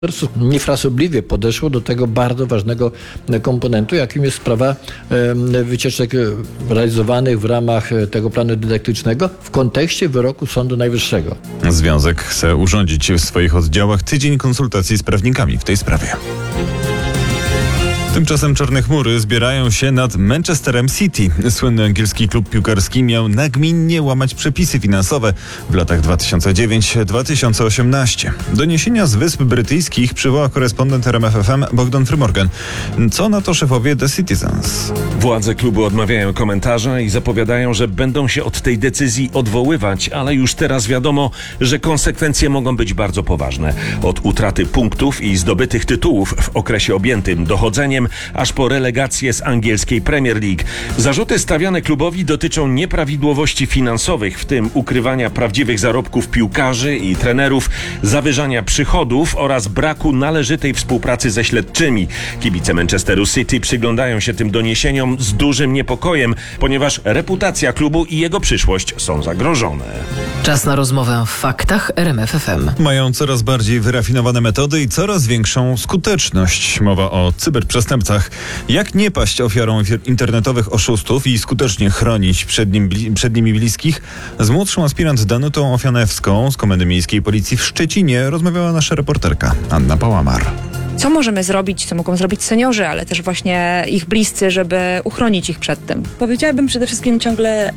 niefrasobliwie podeszło do tego bardzo ważnego komponentu, jakim jest sprawa wycieczek realizowanych w ramach tego planu dydaktycznego w kontekście wyroku Sądu Najwyższego. Związek chce urządzić w swoich oddziałach tydzień konsultacji z prawnikami w tej sprawie. Tymczasem czarne chmury zbierają się nad Manchesterem City. Słynny angielski klub piłkarski miał nagminnie łamać przepisy finansowe w latach 2009-2018. Doniesienia z Wysp Brytyjskich przywoła korespondent RMF FM Bogdan Frymorgan. Co na to szefowie The Citizens? Władze klubu odmawiają komentarza i zapowiadają, że będą się od tej decyzji odwoływać, ale już teraz wiadomo, że konsekwencje mogą być bardzo poważne. Od utraty punktów i zdobytych tytułów w okresie objętym dochodzeniem, aż po relegację z angielskiej Premier League. Zarzuty stawiane klubowi dotyczą nieprawidłowości finansowych, w tym ukrywania prawdziwych zarobków piłkarzy i trenerów, zawyżania przychodów oraz braku należytej współpracy ze śledczymi. Kibice Manchesteru City przyglądają się tym doniesieniom z dużym niepokojem, ponieważ reputacja klubu i jego przyszłość są zagrożone. Czas na rozmowę w faktach RMF FM. Mają coraz bardziej wyrafinowane metody i coraz większą skuteczność. Mowa o cyberprzestępstwach. Jak nie paść ofiarą internetowych oszustów i skutecznie chronić przed nimi bliskich? Z młodszą aspirant Danutą Ofianewską z Komendy Miejskiej Policji w Szczecinie rozmawiała nasza reporterka Anna Pałamar. Co możemy zrobić, co mogą zrobić seniorzy, ale też właśnie ich bliscy, żeby uchronić ich przed tym? Powiedziałabym przede wszystkim ciągle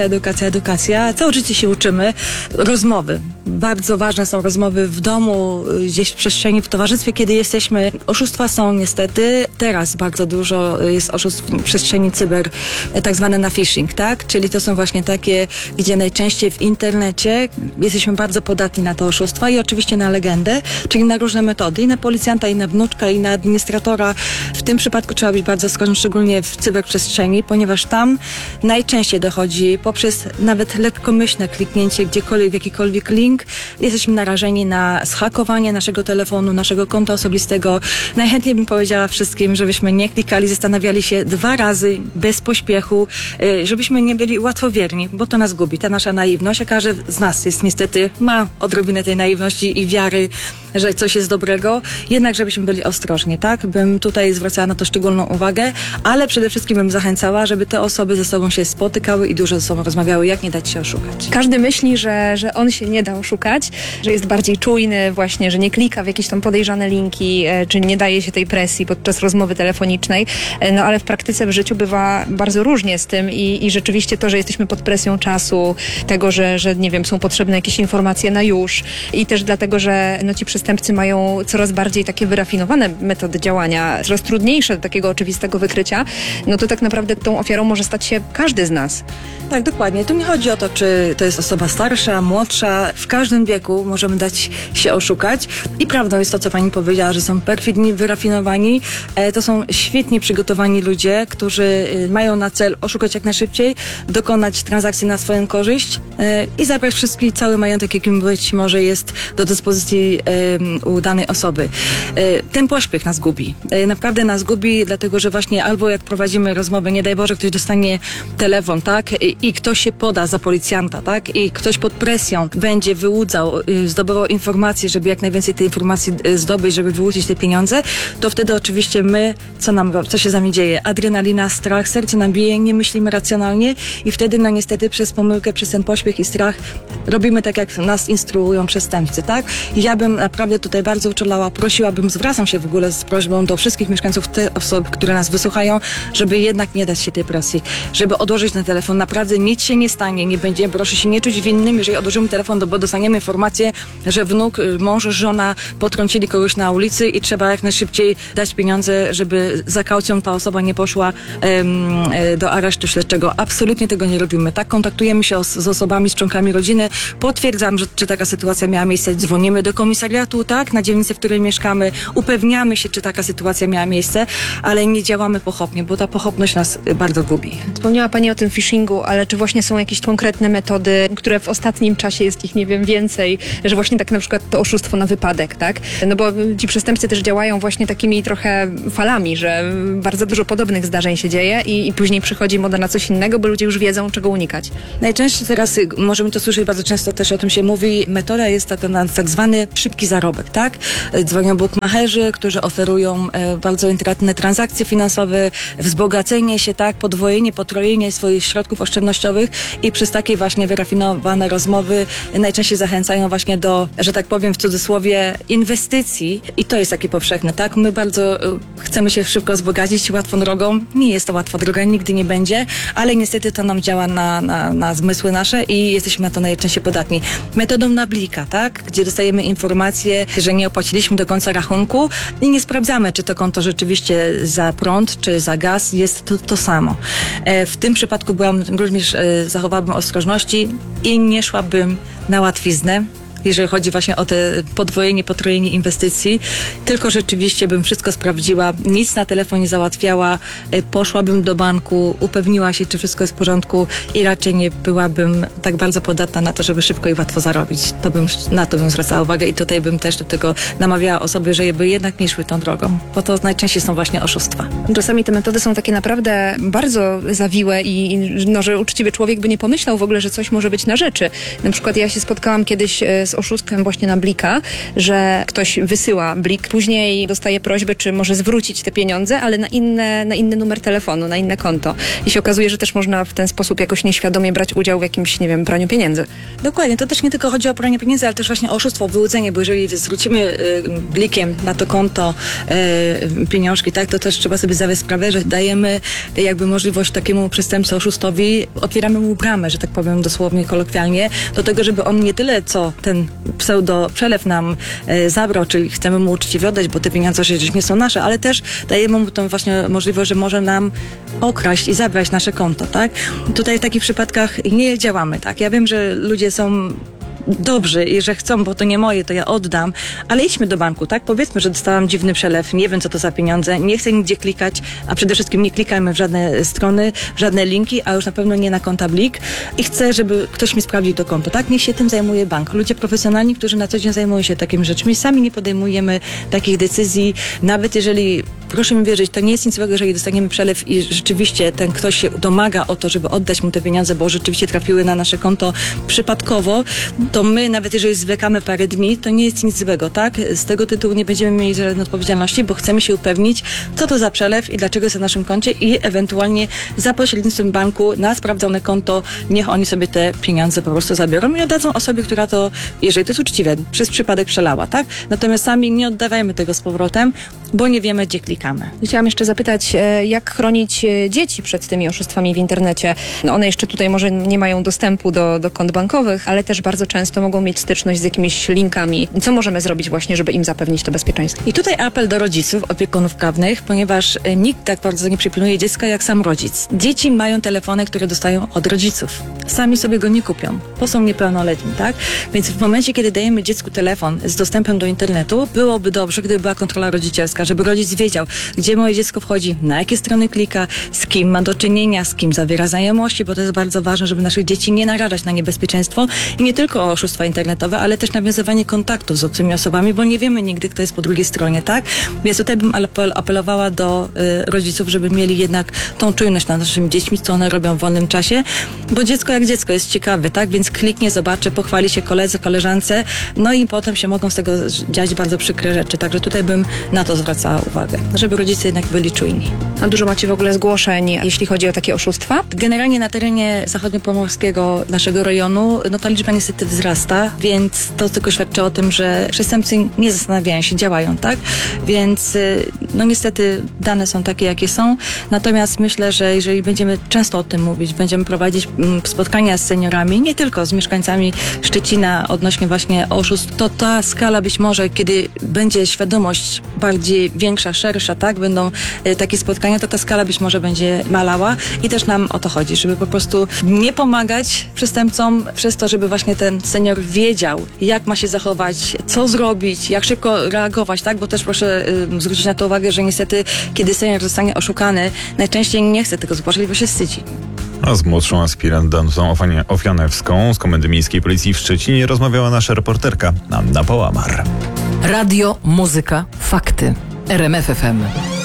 edukacja. Całe życie się uczymy. Rozmowy. Bardzo ważne są rozmowy w domu, gdzieś w przestrzeni, w towarzystwie, kiedy jesteśmy. Oszustwa są niestety, teraz bardzo dużo jest oszustw w przestrzeni cyber, tak zwane na phishing, tak? Czyli to są właśnie takie, gdzie najczęściej w internecie jesteśmy bardzo podatni na te oszustwa i oczywiście na legendę, czyli na różne metody, i na policjanta, i na wnuczka, i na administratora. W tym przypadku trzeba być bardzo ostrożnym, szczególnie w cyberprzestrzeni, ponieważ tam najczęściej dochodzi poprzez nawet lekkomyślne kliknięcie gdziekolwiek w jakikolwiek link. Jesteśmy narażeni na zhakowanie naszego telefonu, naszego konta osobistego. Najchętniej bym powiedziała wszystkim, żebyśmy nie klikali, zastanawiali się 2 razy, bez pośpiechu, żebyśmy nie byli łatwowierni, bo to nas gubi, ta nasza naiwność, a każdy z nas jest niestety, ma odrobinę tej naiwności i wiary, że coś jest dobrego, jednak żebyśmy byli ostrożni, tak? Bym tutaj zwracała na to szczególną uwagę, ale przede wszystkim bym zachęcała, żeby te osoby ze sobą się spotykały i dużo ze sobą rozmawiały, jak nie dać się oszukać. Każdy myśli, że on się nie da oszukać, że jest bardziej czujny właśnie, że nie klika w jakieś tam podejrzane linki, czy nie daje się tej presji podczas rozmowy telefonicznej, no ale w praktyce, w życiu bywa bardzo różnie z tym i rzeczywiście to, że jesteśmy pod presją czasu, tego, że nie wiem, są potrzebne jakieś informacje na już i też dlatego, że no ci przestępcy mają coraz bardziej takie wyrafinowane metody działania, coraz trudniejsze do takiego oczywistego wykrycia, no to tak naprawdę tą ofiarą może stać się każdy z nas. Tak, dokładnie. Tu nie chodzi o to, czy to jest osoba starsza, młodsza. W każdym wieku możemy dać się oszukać. I prawdą jest to, co pani powiedziała, że są perfidni, wyrafinowani. To są świetnie przygotowani ludzie, którzy mają na cel oszukać jak najszybciej, dokonać transakcji na swoją korzyść i zabrać wszystki, cały majątek, jakim być może jest do dyspozycji u danej osoby. Ten pośpiech nas gubi. Naprawdę nas gubi, dlatego że właśnie albo jak prowadzimy rozmowę, nie daj Boże, ktoś dostanie telefon, tak? I ktoś się poda za policjanta, tak? I ktoś pod presją będzie wyłudzał, zdobywał informacje, żeby jak najwięcej tej informacji zdobyć, żeby wyłudzić te pieniądze, to wtedy oczywiście my, co się z nami dzieje? Adrenalina, strach, serce nam bije, nie myślimy racjonalnie i wtedy, no niestety przez pomyłkę, przez ten pośpiech i strach robimy tak, jak nas instruują przestępcy, tak? I ja bym naprawdę tutaj bardzo uczulała, prosiłabym, zwracam się w ogóle z prośbą do wszystkich mieszkańców, te osoby, które nas wysłuchają, żeby jednak nie dać się tej presji, żeby odłożyć ten telefon. Naprawdę nic się nie stanie, nie będzie, proszę się nie czuć winnym, jeżeli odłożymy telefon, bo dostaniemy informację, że wnuk, mąż, żona potrącili kogoś na ulicy i trzeba jak najszybciej dać pieniądze, żeby za kaucją ta osoba nie poszła do aresztu śledczego. Absolutnie tego nie robimy. Tak, kontaktujemy się z osobami, z członkami rodziny, potwierdzam, czy taka sytuacja miała miejsce, dzwonimy do komisariatu, tak, na dzielnicy, w której mieszkamy, upewniamy się, czy taka sytuacja miała miejsce. Polsce, ale nie działamy pochopnie, bo ta pochopność nas bardzo gubi. Wspomniała Pani o tym phishingu, ale czy właśnie są jakieś konkretne metody, które w ostatnim czasie jest ich, nie wiem, więcej, że właśnie tak na przykład to oszustwo na wypadek, tak? No bo ci przestępcy też działają właśnie takimi trochę falami, że bardzo dużo podobnych zdarzeń się dzieje i później przychodzi moda na coś innego, bo ludzie już wiedzą, czego unikać. Najczęściej teraz, możemy to słyszeć, bardzo często też o tym się mówi, metoda jest tak zwany szybki zarobek, tak? Dzwonią bukmacherzy, którzy oferują bardzo intratne transakcje finansowe, wzbogacenie się, tak? Podwojenie, potrojenie swoich środków oszczędnościowych i przez takie właśnie wyrafinowane rozmowy najczęściej zachęcają właśnie do, że tak powiem w cudzysłowie, inwestycji i to jest takie powszechne, tak? My bardzo chcemy się szybko wzbogacić łatwą drogą. Nie jest to łatwa droga, nigdy nie będzie, ale niestety to nam działa na zmysły nasze i jesteśmy na to najczęściej podatni. Metodą na blika, tak? Gdzie dostajemy informację, że nie opłaciliśmy do końca rachunku i nie sprawdzamy, czy to konto rzeczywiście za prąd, czy za gaz jest to samo. W tym przypadku również zachowałabym ostrożności i nie szłabym na łatwiznę, jeżeli chodzi właśnie o te podwojenie, potrojenie inwestycji, tylko rzeczywiście bym wszystko sprawdziła, nic na telefon nie załatwiała, poszłabym do banku, upewniła się, czy wszystko jest w porządku i raczej nie byłabym tak bardzo podatna na to, żeby szybko i łatwo zarobić. Na to bym zwracała uwagę i tutaj bym też do tego namawiała osoby, żeby jednak nie szły tą drogą, bo to najczęściej są właśnie oszustwa. Czasami te metody są takie naprawdę bardzo zawiłe i no, że uczciwy człowiek by nie pomyślał w ogóle, że coś może być na rzeczy. Na przykład ja się spotkałam kiedyś z oszustwem właśnie na blika, że ktoś wysyła blik, później dostaje prośbę, czy może zwrócić te pieniądze, ale na inny numer telefonu, na inne konto. I się okazuje, że też można w ten sposób jakoś nieświadomie brać udział w jakimś, nie wiem, praniu pieniędzy. Dokładnie, to też nie tylko chodzi o pranie pieniędzy, ale też właśnie o oszustwo, wyłudzenie, bo jeżeli zwrócimy blikiem na to konto pieniążki, tak, to też trzeba sobie zdawać sprawę, że dajemy jakby możliwość takiemu przestępcy, oszustowi, otwieramy mu bramę, że tak powiem dosłownie, kolokwialnie, do tego, żeby on nie tyle co ten pseudo-przelew nam zabrał, czyli chcemy mu uczciwie oddać, bo te pieniądze przecież nie są nasze, ale też dajemy mu tą właśnie możliwość, że może nam okraść i zabrać nasze konto, tak? Tutaj w takich przypadkach nie działamy, tak? Ja wiem, że ludzie są dobrzy i że chcą, bo to nie moje, to ja oddam, ale idźmy do banku, tak? Powiedzmy, że dostałam dziwny przelew, nie wiem, co to za pieniądze, nie chcę nigdzie klikać, a przede wszystkim nie klikajmy w żadne strony, w żadne linki, a już na pewno nie na konta Blik i chcę, żeby ktoś mi sprawdził to konto, tak? Niech się tym zajmuje bank. Ludzie profesjonalni, którzy na co dzień zajmują się takimi rzeczami, sami nie podejmujemy takich decyzji, nawet jeżeli, proszę mi wierzyć, to nie jest nic złego, jeżeli dostaniemy przelew i rzeczywiście ten ktoś się domaga o to, żeby oddać mu te pieniądze, bo rzeczywiście trafiły na nasze konto przypadkowo, to my, nawet jeżeli zwlekamy parę dni, to nie jest nic złego, tak? Z tego tytułu nie będziemy mieli żadnej odpowiedzialności, bo chcemy się upewnić, co to za przelew i dlaczego jest na naszym koncie i ewentualnie za pośrednictwem banku na sprawdzone konto, niech oni sobie te pieniądze po prostu zabiorą i oddadzą osobie, która to, jeżeli to jest uczciwe, przez przypadek przelała, tak? Natomiast sami nie oddawajmy tego z powrotem, bo nie wiemy, gdzie klikamy. Chciałam jeszcze zapytać, jak chronić dzieci przed tymi oszustwami w internecie? No one jeszcze tutaj może nie mają dostępu do kont bankowych, ale też bardzo często mogą mieć styczność z jakimiś linkami. Co możemy zrobić właśnie, żeby im zapewnić to bezpieczeństwo? I tutaj apel do rodziców, opiekunów prawnych, ponieważ nikt tak bardzo nie przypilnuje dziecka jak sam rodzic. Dzieci mają telefony, które dostają od rodziców. Sami sobie go nie kupią, bo są niepełnoletni, tak? Więc w momencie, kiedy dajemy dziecku telefon z dostępem do internetu, byłoby dobrze, gdyby była kontrola rodzicielska, żeby rodzic wiedział, gdzie moje dziecko wchodzi, na jakie strony klika, z kim ma do czynienia, z kim zawiera znajomości, bo to jest bardzo ważne, żeby naszych dzieci nie narażać na niebezpieczeństwo i nie tylko o oszustwa internetowe, ale też nawiązywanie kontaktów z obcymi osobami, bo nie wiemy nigdy, kto jest po drugiej stronie, tak? Więc tutaj bym apelowała do rodziców, żeby mieli jednak tą czujność nad naszymi dziećmi, co one robią w wolnym czasie, bo dziecko jak dziecko jest ciekawe, tak? Więc kliknie, zobaczy, pochwali się koledze, koleżance, no i potem się mogą z tego dziać bardzo przykre rzeczy. Także tutaj bym na to zwracała uwagę, żeby rodzice jednak byli czujni. A dużo macie w ogóle zgłoszeń, jeśli chodzi o takie oszustwa? Generalnie na terenie zachodniopomorskiego naszego rejonu, no ta liczba niestety wzrasta, więc to tylko świadczy o tym, że przestępcy nie zastanawiają się, działają, tak? Więc no niestety dane są takie, jakie są. Natomiast myślę, że jeżeli będziemy często o tym mówić, będziemy prowadzić spotkania z seniorami, nie tylko z mieszkańcami Szczecina odnośnie właśnie oszustw, to ta skala być może, kiedy będzie świadomość bardziej większa, szersza, tak? Będą takie spotkania, to ta skala być może będzie malała i też nam o to chodzi, żeby po prostu nie pomagać przestępcom przez to, żeby właśnie ten senior wiedział, jak ma się zachować, co zrobić, jak szybko reagować, tak? Bo też proszę zwrócić na to uwagę, uwagę, że niestety, kiedy senior zostanie oszukany, najczęściej nie chce tego zobaczyć, bo się wstydzi. A z młodszą aspirant Danutą Ofianewską z Komendy Miejskiej Policji w Szczecinie rozmawiała nasza reporterka Anna Połamar. Radio, muzyka, fakty. RMF FM.